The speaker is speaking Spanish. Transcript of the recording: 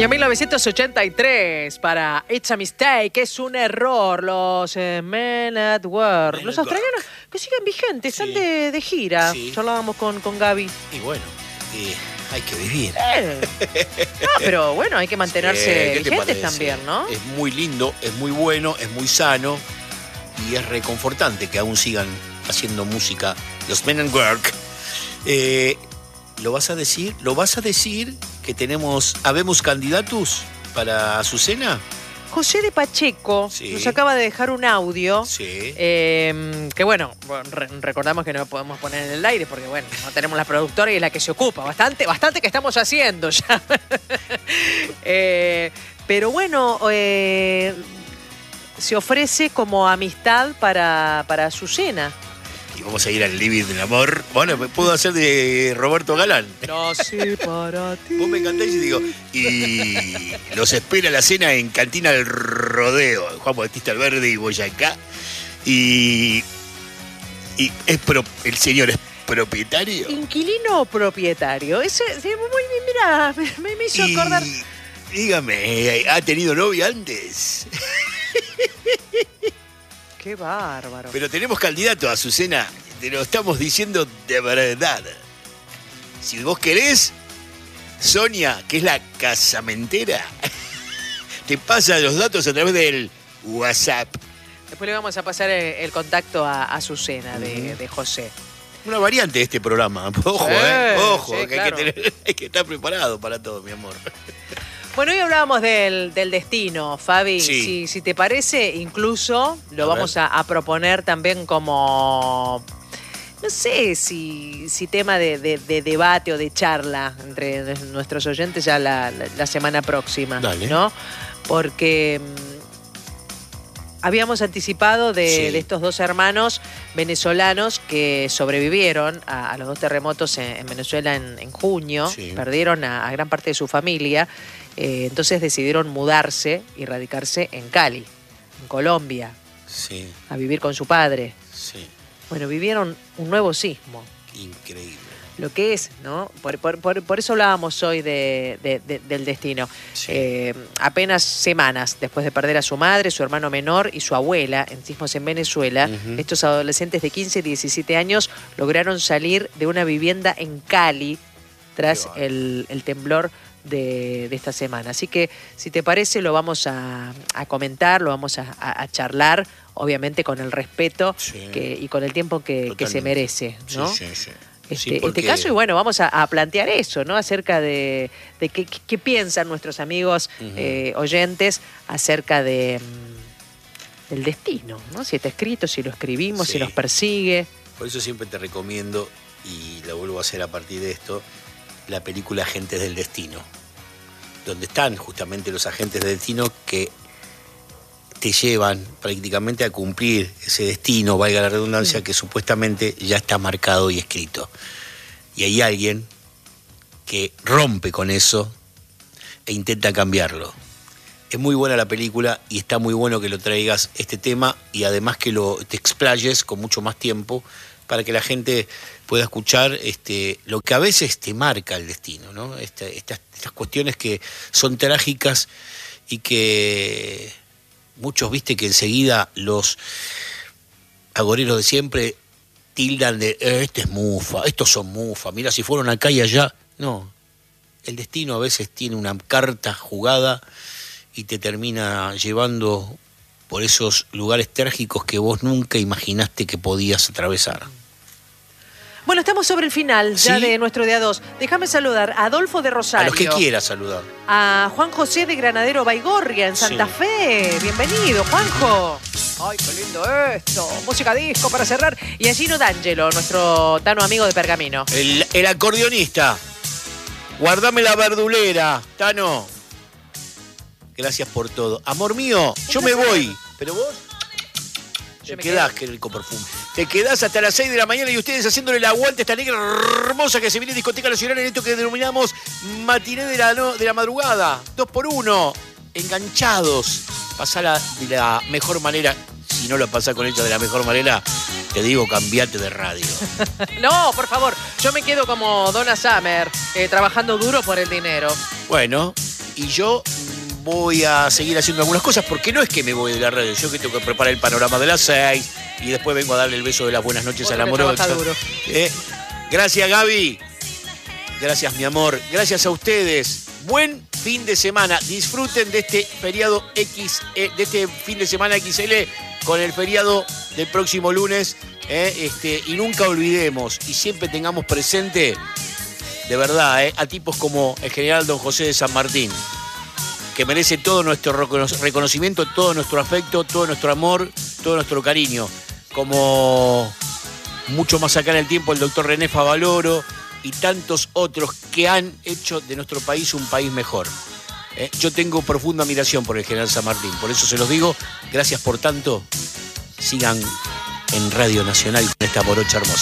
Año 1983 para It's a Mistake, es un error. Los Men at Work, los australianos que siguen vigentes, están de gira. Sí. Charlábamos con Gaby. Y bueno, hay que vivir. No, pero bueno, hay que mantenerse vigentes también, ¿no? Es muy lindo, es muy bueno, es muy sano y es reconfortante que aún sigan haciendo música los Men at Work. ¿Lo vas a decir? ¿Lo vas a decir que habemos candidatos para Azucena? José de Pacheco nos acaba de dejar un audio. Sí. Que bueno, recordamos que no lo podemos poner en el aire porque bueno, no tenemos la productora y es la que se ocupa. Bastante que estamos haciendo ya. Pero bueno, se ofrece como amistad para Azucena. Y vamos a ir al Living del Amor. Bueno, puedo hacer de Roberto Galán. No sé para ti. Vos me cantáis y digo, y los espera la cena en Cantina del Rodeo, Juan Bautista Alberdi y Boyacá. Y el señor es propietario. ¿Inquilino o propietario? Ese, mira, me hizo acordar. Dígame, ¿ha tenido novia antes? Qué bárbaro. Pero tenemos candidato a Azucena, te lo estamos diciendo de verdad. Si vos querés, Sonia, que es la casamentera, te pasa los datos a través del WhatsApp. Después le vamos a pasar el contacto a Azucena de José. Una variante de este programa. Ojo, ojo, sí, que claro. hay que estar preparado para todo, mi amor. Bueno, hoy hablábamos del destino, Fabi. Sí. Si te parece, incluso lo vamos a proponer también como, no sé, si tema de debate o de charla entre nuestros oyentes ya la semana próxima. Dale. ¿No? Porque habíamos anticipado de estos dos hermanos venezolanos que sobrevivieron a los dos terremotos en Venezuela en junio. Sí. Perdieron a gran parte de su familia. Entonces decidieron mudarse y radicarse en Cali, en Colombia, a vivir con su padre. Sí. Bueno, vivieron un nuevo sismo. Increíble. Lo que es, ¿no? Por eso hablábamos hoy del destino. Sí. Apenas semanas después de perder a su madre, su hermano menor y su abuela en sismos en Venezuela, estos adolescentes de 15 y 17 años lograron salir de una vivienda en Cali tras el temblor de esta semana. Así que, si te parece, lo vamos a comentar, lo vamos a charlar, obviamente con el respeto y con el tiempo que se merece, ¿no? Sí. Este caso, y bueno, vamos a plantear eso, ¿no? Acerca de qué piensan nuestros amigos oyentes acerca del destino, ¿no? Si está escrito, si lo escribimos, si nos persigue. Por eso siempre te recomiendo, y lo vuelvo a hacer a partir de esto, la película Agentes del Destino, donde están justamente los agentes del destino que te llevan prácticamente a cumplir ese destino, valga la redundancia, que supuestamente ya está marcado y escrito. Y hay alguien que rompe con eso e intenta cambiarlo. Es muy buena la película y está muy bueno que lo traigas este tema y además que te explayes con mucho más tiempo para que la gente pueda escuchar lo que a veces te marca el destino, ¿no? Estas cuestiones que son trágicas y que muchos, viste, que enseguida los agoreros de siempre tildan de este es mufa, estos son mufa, mira si fueron acá y allá. No, el destino a veces tiene una carta jugada y te termina llevando por esos lugares trágicos que vos nunca imaginaste que podías atravesar. Bueno, estamos sobre el final ya de nuestro día 2. Déjame saludar a Adolfo de Rosario. A los que quieras saludar. A Juan José de Granadero Baigorria en Santa Fe. Bienvenido, Juanjo. Ay, qué lindo esto. Música disco para cerrar. Y a Gino D'Angelo, nuestro Tano amigo de Pergamino. El acordeonista. Guardame la verdulera, Tano. Gracias por todo. Amor mío, yo me voy. Pero vos te quedás, qué rico perfume. Te quedás hasta las 6 de la mañana y ustedes haciéndole el aguante a esta negra hermosa que se viene en Discoteca Nacional en esto que denominamos matiné de la madrugada. 2x1. Enganchados. Pasala de la mejor manera. Si no lo pasás con ella de la mejor manera, te digo, cambiate de radio. No, por favor. Yo me quedo como Donna Summer, trabajando duro por el dinero. Bueno, y yo voy a seguir haciendo algunas cosas, porque no es que me voy de la radio, yo que tengo que preparar el panorama de las 6 y después vengo a darle el beso de las buenas noches a la morocha. Gracias, Gaby. Gracias, mi amor. Gracias a ustedes. Buen fin de semana. Disfruten de este feriado de este fin de semana XL con el feriado del próximo lunes. Y nunca olvidemos y siempre tengamos presente, de verdad, a tipos como el general Don José de San Martín, que merece todo nuestro reconocimiento, todo nuestro afecto, todo nuestro amor, todo nuestro cariño. Como mucho más acá en el tiempo el doctor René Favaloro y tantos otros que han hecho de nuestro país un país mejor. Yo tengo profunda admiración por el general San Martín, por eso se los digo, gracias por tanto. Sigan en Radio Nacional con esta morocha hermosa.